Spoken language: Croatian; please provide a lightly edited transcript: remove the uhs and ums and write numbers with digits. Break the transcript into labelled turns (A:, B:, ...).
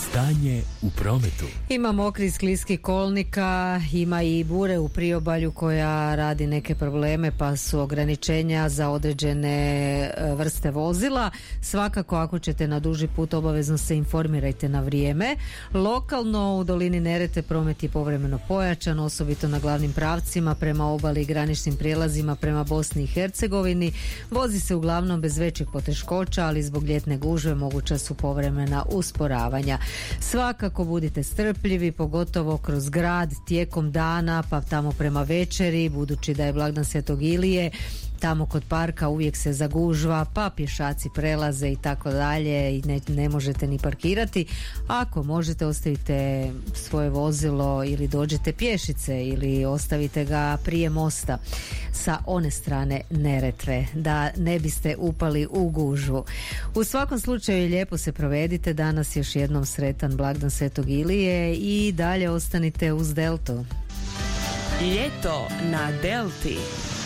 A: Stanje u prometu.
B: Ima mokrih skliskih kolnika, ima i bure u priobalju koja radi neke probleme, pa su ograničenja za određene vrste vozila. Svakako ako ćete na duži put obavezno se informirajte na vrijeme. Lokalno u dolini Neretve promet je povremeno pojačan, osobito na glavnim pravcima prema obali i graničnim prijelazima prema Bosni i Hercegovini. Vozi se uglavnom bez većih poteškoća, ali zbog ljetne gužve moguća su povremena usporavanja. Svakako budite strpljivi, pogotovo kroz grad tijekom dana, pa tamo prema večeri, budući da je blagdan Svetog Ilije. Tamo kod parka uvijek se zagužva, pa pješaci prelaze i tako dalje i ne možete ni parkirati. Ako možete, ostavite svoje vozilo ili dođete pješice ili ostavite ga prije mosta sa one strane Neretve, da ne biste upali u gužvu. U svakom slučaju lijepo se provedite danas, još jednom sretan blagdan Svetog Ilije i dalje ostanite uz Deltu.
C: Ljeto na Delti.